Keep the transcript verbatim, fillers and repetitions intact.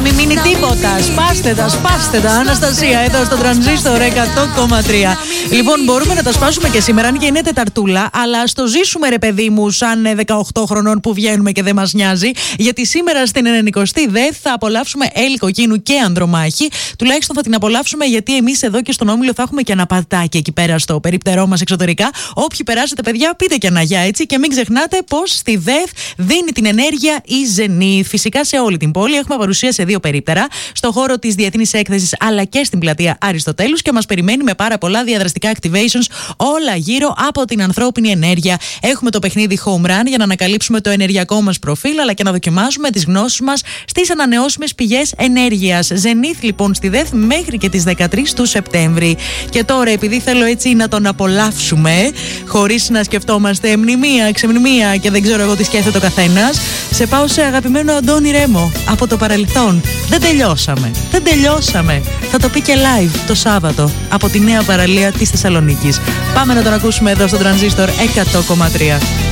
μην μείνει τίποτα. Σπάστε τα, σπάστε τα. Αναστασία εδώ στο Τρανζίστορ εκατό κόμμα τρία. Λοιπόν, μπορούμε να τα σπάσουμε και σήμερα, αν και είναι Τεταρτούλα, αλλά στο ζήσουμε, ρε παιδί μου, σαν δεκαοκτώ χρονών που βγαίνουμε και δεν μας νοιάζει. Γιατί σήμερα στην ενενηκοστή δε θα απολαύσουμε Έλλη Κοκκίνου και Ανδρομάχη. Τουλάχιστον θα την απολαύσουμε, γιατί εμείς εδώ και στον Όμιλο θα έχουμε και ένα πατάκι εκεί πέρα στο περίπτερό μας εξωτερικά. Όποιοι περάσετε, παιδιά, πείτε και ένα γεια, έτσι. Και μην ξεχνάτε πως στη ΔΕΘ δίνει την ενέργεια η Zenith. Φυσικά σε όλη την πόλη έχουμε παρουσία σε δύο περίπτερα, στο χώρο της Διεθνής Έκθεσης αλλά και στην πλατεία Αριστοτέλους, και μας περιμένει με πάρα πολλά διαδραστικά activations όλα γύρω από την ανθρώπινη ενέργεια. Έχουμε το παιχνίδι Home Run για να ανακαλύψουμε το ενεργειακό μας προφίλ, αλλά και να δοκιμάζουμε τις γνώσεις μας στις ανανεώσιμες πηγές ενέργειας. Zenith λοιπόν στη ΔΕΘ μέχρι και τις δεκατρείς του Σεπτέμβρη. Και τώρα, επειδή θέλω έτσι να τον απολαύσουμε, χωρίς να σκεφτόμαστε μνημεία, ξεμνημεία και δεν ξέρω εγώ τι σκέφτεται ο καθένας, σε πάω σε αγαπημένο Αντώνη Ρέμο από το παρελθόν. Δεν τελειώσαμε. Δεν τελειώσαμε. Θα το πει και live το Σάββατο από τη νέα παραλία της Θεσσαλονίκης. Πάμε να τον ακούσουμε εδώ στο Τρανζίστορ εκατό κόμμα τρία.